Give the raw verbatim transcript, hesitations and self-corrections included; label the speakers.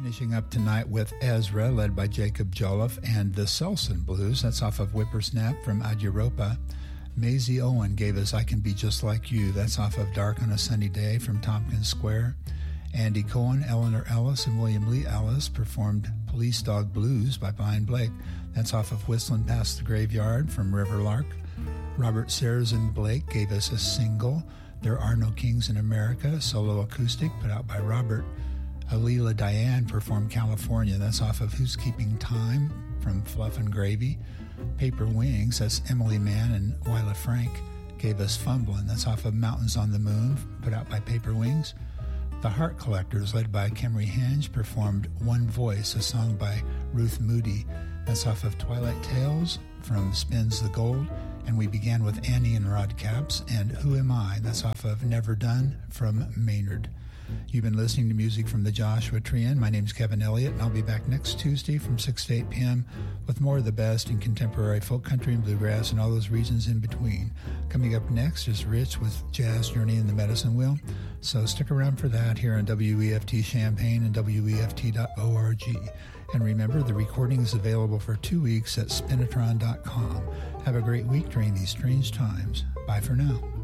Speaker 1: Finishing up tonight with Ezra, led by Jacob Jolliffe, and the Selson Blues. That's off of Whippersnap from Ad Europa. Maisie Owen gave us I Can Be Just Like You. That's off of Dark on a Sunny Day from Tompkins Square. Andy Cohen, Eleanor Ellis, and William Lee Ellis performed Police Dog Blues by Blind Blake. That's off of Whistling Past the Graveyard from Riverlark. Robert Sarrazin Blake gave us a single, There Are No Kings in America, solo acoustic, put out by Robert. Alila Diane performed California. That's off of Who's Keeping Time from Fluff and Gravy. Paper Wings, that's Emily Mann and Wyla Frank, gave us Fumblin'. That's off of Mountains on the Moon, put out by Paper Wings. The Heart Collectors, led by Kemry Henge, performed One Voice, a song by Ruth Moody. That's off of Twilight Tales from Spins the Gold. And we began with Annie and Rod Caps and Who Am I? That's off of Never Done from Maynard. You've been listening to music from the Joshua Tree Inn. My name's Kevin Elliott, and I'll be back next Tuesday from six to eight p.m. with more of the best in contemporary folk country and bluegrass and all those regions in between. Coming up next is Rich with Jazz Journey and the Medicine Wheel. So stick around for that here on W E F T Champaign and W E F T dot org. And remember, the recording is available for two weeks at spinatron dot com. Have a great week during these strange times. Bye for now.